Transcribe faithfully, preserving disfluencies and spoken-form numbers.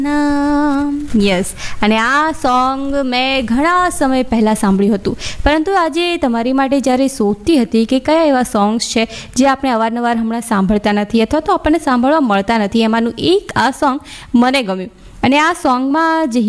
Yes, અને આ song મેં ઘણા સમય પહેલાં સાંભળ્યું હતું, પરંતુ આજે તમારી માટે જ્યારે શોધતી હતી કે કયા એવા સોંગ્સ છે જે આપણે અવારનવાર હમણાં સાંભળતા નથી અથવા તો આપણને સાંભળવા મળતા નથી, એમાંનું એક આ સોંગ મને ગમ્યું. અને આ સોંગમાં જે